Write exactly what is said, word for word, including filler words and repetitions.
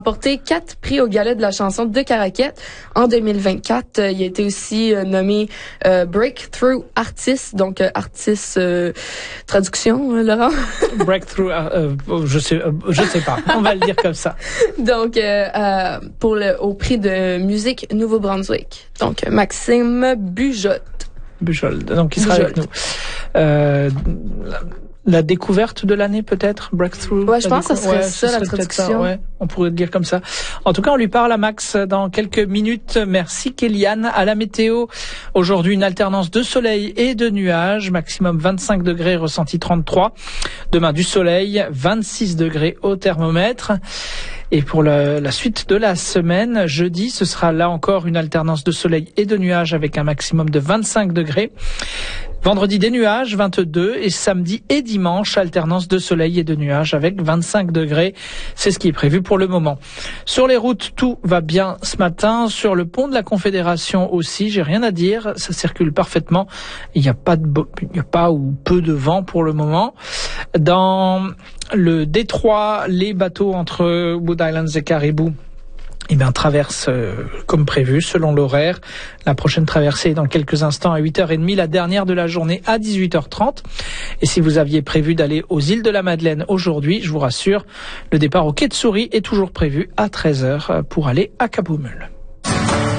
remporté quatre prix au Gala de la chanson de Caraquette en deux mille vingt-quatre. Euh, il a été aussi euh, nommé euh, Breakthrough Artist, donc euh, artiste euh, traduction, euh, Laurent. Breakthrough, euh, euh, je sais, euh, je sais pas. On va le dire comme ça. Donc euh, euh, pour le au prix de musique Nouveau-Brunswick. Donc Maxime Bujold. Bujold. Donc il sera Bujold. avec nous. Euh, La découverte de l'année, peut-être, Breakthrough. Ouais, je pense que ça serait ouais, ça, ce la serait traduction. ça, ouais, on pourrait le dire comme ça. En tout cas, on lui parle à Max dans quelques minutes. Merci Kéliane. À la météo, aujourd'hui, une alternance de soleil et de nuages. Maximum vingt-cinq degrés, ressenti trente-trois. Demain, du soleil, vingt-six degrés au thermomètre. Et pour la, la suite de la semaine, jeudi, ce sera là encore une alternance de soleil et de nuages avec un maximum de vingt-cinq degrés. Vendredi, des nuages, vingt-deux, et samedi et dimanche, alternance de soleil et de nuages avec vingt-cinq degrés. C'est ce qui est prévu pour le moment. Sur les routes, tout va bien ce matin. Sur le pont de la Confédération aussi, j'ai rien à dire. Ça circule parfaitement. Il n'y a pas de, il n'y a pas ou peu de vent pour le moment. Dans le détroit, les bateaux entre Wood Islands et Caribou, eh bien, traverse euh, comme prévu, selon l'horaire. La prochaine traversée est dans quelques instants à huit heures trente, la dernière de la journée à dix-huit heures trente. Et si vous aviez prévu d'aller aux îles de la Madeleine aujourd'hui, je vous rassure, le départ au Quai de Souris est toujours prévu à treize heures pour aller à Cap Baumul.